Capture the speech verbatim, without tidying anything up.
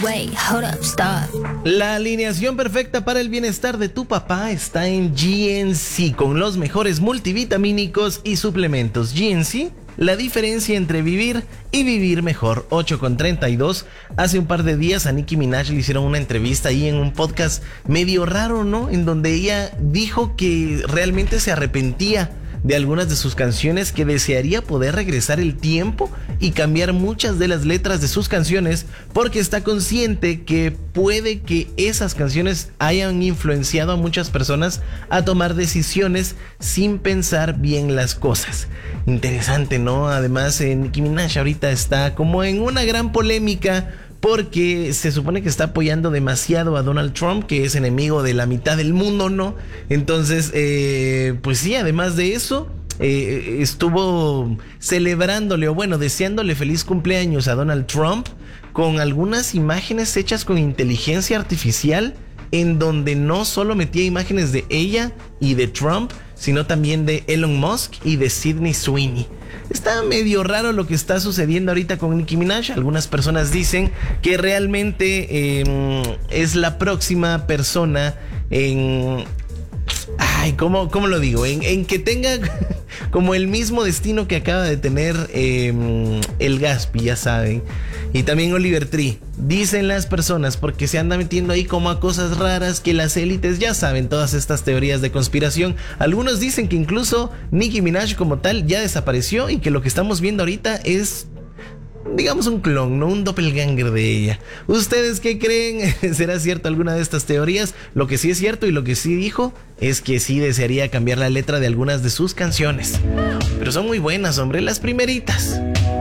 wait, hold up, stop. La alineación perfecta para el bienestar de tu papá está en G N C, con los mejores multivitamínicos y suplementos. G N C, la diferencia entre vivir y vivir mejor. Ocho con treinta y dos. Hace un par de días a Nicki Minaj le hicieron una entrevista ahí en un podcast medio raro, ¿no? En donde ella dijo que realmente se arrepentía de algunas de sus canciones, que desearía poder regresar el tiempo y cambiar muchas de las letras de sus canciones, porque está consciente que puede que esas canciones hayan influenciado a muchas personas a tomar decisiones sin pensar bien las cosas. Interesante, ¿no? Además, eh, Nicki Minaj ahorita está como en una gran polémica, porque se supone que está apoyando demasiado a Donald Trump, que es enemigo de la mitad del mundo, ¿no? Entonces, eh, pues sí, además de eso, eh, estuvo celebrándole, o bueno, deseándole feliz cumpleaños a Donald Trump con algunas imágenes hechas con inteligencia artificial, en donde no solo metía imágenes de ella y de Trump, sino también de Elon Musk y de Sydney Sweeney. Está medio raro lo que está sucediendo ahorita con Nicki Minaj. Algunas personas dicen que realmente eh, es la próxima persona en... Ay, ¿cómo, cómo lo digo? En, en que tenga como el mismo destino que acaba de tener eh, el Gaspi, ya saben. Y también Oliver Tree. Dicen las personas, porque se anda metiendo ahí como a cosas raras, que las élites, ya saben, todas estas teorías de conspiración. Algunos dicen que incluso Nicki Minaj como tal ya desapareció y que lo que estamos viendo ahorita es, digamos, un clon, no un doppelganger de ella. ¿Ustedes qué creen? ¿Será cierto alguna de estas teorías? Lo que sí es cierto y lo que sí dijo es que sí desearía cambiar la letra de algunas de sus canciones. Pero son muy buenas, hombre, las primeritas.